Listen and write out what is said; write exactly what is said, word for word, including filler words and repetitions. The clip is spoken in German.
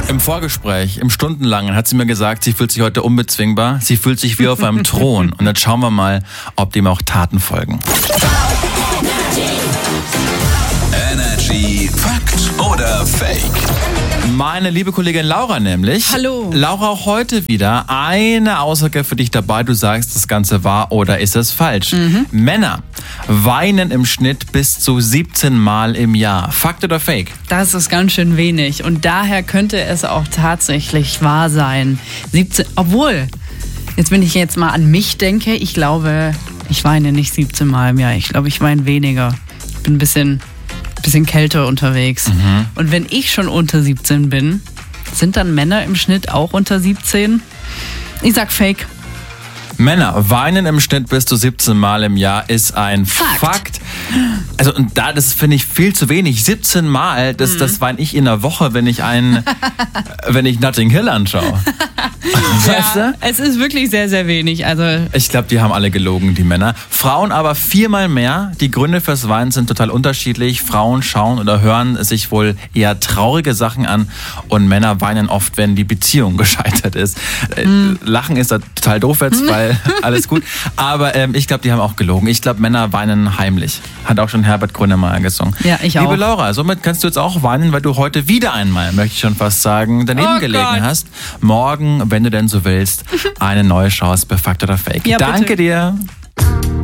Im Vorgespräch, im Stundenlangen, hat sie mir gesagt, sie fühlt sich heute unbezwingbar. Sie fühlt sich wie auf einem Thron. Und jetzt schauen wir mal, ob dem auch Taten folgen. Energy Fakt oder Fake? Meine liebe Kollegin Laura nämlich. Hallo. Laura, auch heute wieder eine Aussage für dich dabei. Du sagst, das Ganze wahr oder ist es falsch? Mhm. Männer weinen im Schnitt bis zu siebzehn Mal im Jahr. Fakt oder Fake? Das ist ganz schön wenig und daher könnte es auch tatsächlich wahr sein. siebzehn, obwohl, jetzt wenn ich jetzt mal an mich denke, ich glaube, ich weine nicht siebzehn Mal im Jahr. Ich glaube, ich weine weniger. Ich bin ein bisschen... bisschen kälter unterwegs. Mhm. Und wenn ich schon unter siebzehn bin, sind dann Männer im Schnitt auch unter siebzehn? Ich sag Fake. Männer weinen im Schnitt bis zu siebzehn Mal im Jahr ist ein Fakt. Fakt. Also und da, das finde ich viel zu wenig. siebzehn Mal, das, mhm. das weine ich in der Woche, wenn ich ein, wenn ich Notting Hill anschaue. Weißt ja, du? Es ist wirklich sehr, sehr wenig. Also ich glaube, die haben alle gelogen, die Männer. Frauen aber viermal mehr. Die Gründe fürs Weinen sind total unterschiedlich. Frauen schauen oder hören sich wohl eher traurige Sachen an und Männer weinen oft, wenn die Beziehung gescheitert ist. Mhm. Lachen ist da total doof jetzt, weil alles gut. Aber ähm, ich glaube, die haben auch gelogen. Ich glaube, Männer weinen heimlich. Hat auch schon Herbert Grönemeyer gesungen. Ja, ich auch. Liebe Laura, somit kannst du jetzt auch weinen, weil du heute wieder einmal, möchte ich schon fast sagen, daneben oh gelegen Gott. hast. Morgen, wenn du denn so willst, eine neue Chance bei Fakt oder Fake. Ja, Danke bitte. dir.